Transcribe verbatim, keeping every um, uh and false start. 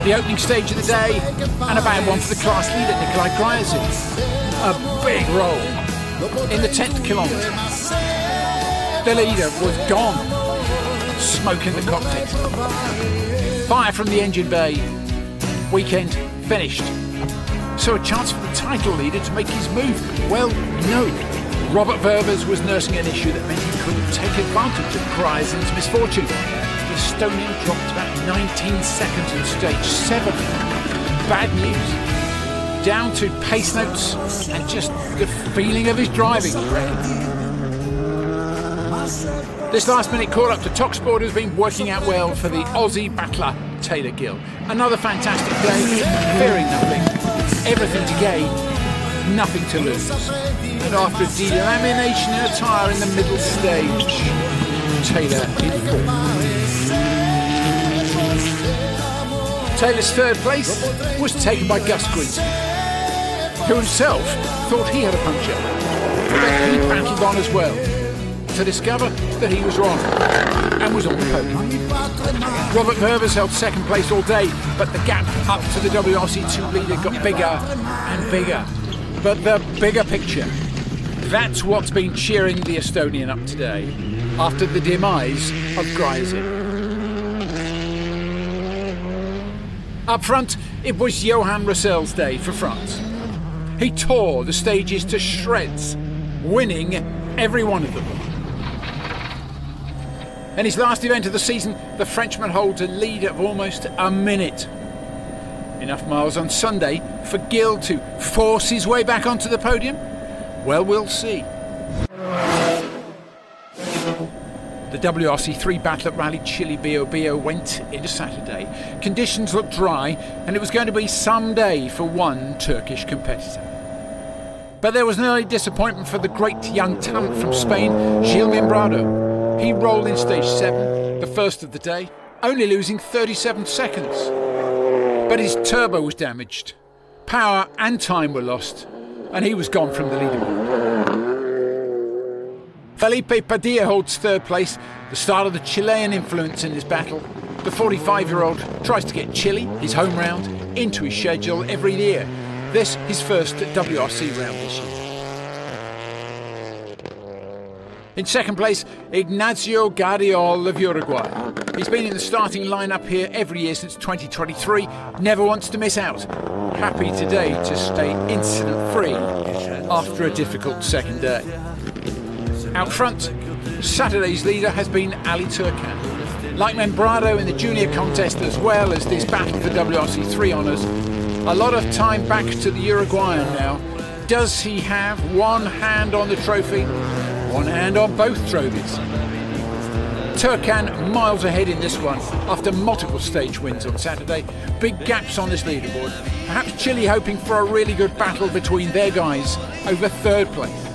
The opening stage of the day, and a bad one for the class leader, Nikolai Gryazin. A big roll in the tenth kilometre. The leader was gone, smoke in the cockpit. Fire from the engine bay. Weekend finished. So a chance for the title leader to make his move? Well, no. Robert Verbers was nursing an issue that meant he couldn't take advantage of Gryazin's misfortune. The Estonian dropped about nineteen seconds in stage seven. Bad news. Down to pace notes and just the feeling of his driving, I reckon. This last minute call up to Talksport has been working out well for the Aussie battler Taylor Gill. Another fantastic day, fearing nothing, everything to gain, nothing to lose. And after a delamination in a tyre in the middle stage, Taylor in fourth. Taylor's third place was taken by Gus Grinton, who himself thought he had a puncture, but he battled on as well, to discover that he was wrong and was on the podium. Robert Verbers held second place all day, but the gap up to the W R C two leader got bigger and bigger. But the bigger picture, that's what's been cheering the Estonian up today after the demise of Gryazin. Up front, it was Johan Rossel's day for France. He tore the stages to shreds, winning every one of them. In his last event of the season, the Frenchman holds a lead of almost a minute. Enough miles on Sunday for Gill to force his way back onto the podium? Well, we'll see. The W R C three battle at Rally Chile Bio Bio went into Saturday. Conditions looked dry, and it was going to be some day for one Turkish competitor. But there was an early disappointment for the great young talent from Spain, Gil Membrado. He rolled in stage seven, the first of the day, only losing thirty-seven seconds. But his turbo was damaged. Power and time were lost, and he was gone from the leaderboard. Felipe Padilla holds third place, the start of the Chilean influence in this battle. The forty-five-year-old tries to get Chile, his home round, into his schedule every year. This his first W R C round this year. In second place, Ignacio Guardiol of Uruguay. He's been in the starting lineup here every year since twenty twenty-three, never wants to miss out. Happy today to stay incident-free after a difficult second day. Out front, Saturday's leader has been Ali Turkan. Like Membrado in the junior contest as well as this battle for W R C three honours, a lot of time back to the Uruguayan now. Does he have one hand on the trophy? One hand on both trophies. Turkan miles ahead in this one after multiple stage wins on Saturday. Big gaps on this leaderboard. Perhaps Chile hoping for a really good battle between their guys over third place.